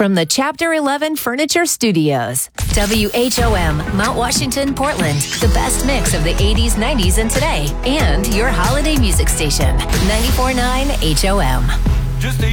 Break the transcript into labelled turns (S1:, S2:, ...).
S1: from the Chapter 11 Furniture Studios. WHOM, Mount Washington, Portland. The best mix of the 80s, 90s, and today. And your holiday music station. 94.9 HOM.
S2: Just a